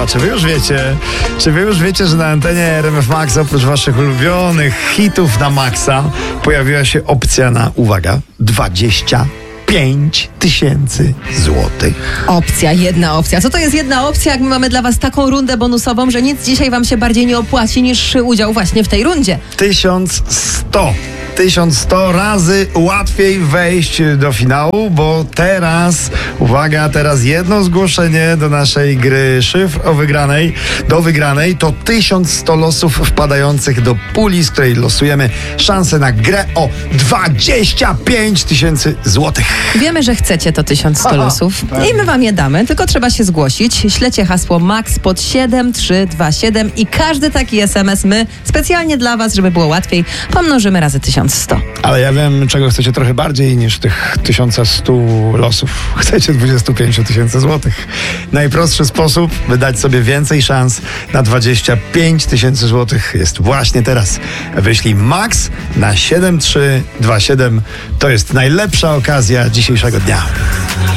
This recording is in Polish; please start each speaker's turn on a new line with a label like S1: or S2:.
S1: Państwa, czy wy już wiecie, że na antenie RMF Max oprócz waszych ulubionych hitów na Maxa pojawiła się opcja na, uwaga, 25 tysięcy złotych.
S2: Jedna opcja. Co to jest jedna opcja, jak my mamy dla was taką rundę bonusową, że nic dzisiaj wam się bardziej nie opłaci niż udział właśnie w tej rundzie?
S1: 1100 razy łatwiej wejść do finału, bo teraz, uwaga, jedno zgłoszenie do naszej gry szyfr do wygranej to 1100 losów wpadających do puli, z której losujemy szansę na grę o 25 tysięcy złotych.
S2: Wiemy, że chcecie to 1100 losów i my wam je damy, tylko trzeba się zgłosić. Ślecie hasło MAX pod 7327 i każdy taki SMS my specjalnie dla was, żeby było łatwiej, pomnożymy razy 1100.
S1: Ale ja wiem, czego chcecie trochę bardziej niż tych 1100 losów. Chcecie 25 tysięcy złotych. Najprostszy sposób, by dać sobie więcej szans na 25 tysięcy złotych jest właśnie teraz. Wyślij MAX na 7327. To jest najlepsza okazja dzisiejszego dnia.